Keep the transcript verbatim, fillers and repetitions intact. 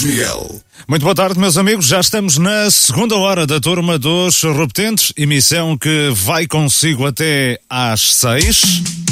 Miguel. Muito boa tarde, meus amigos. Já estamos na segunda hora da Turma dos Repetentes, emissão que vai consigo até às seis.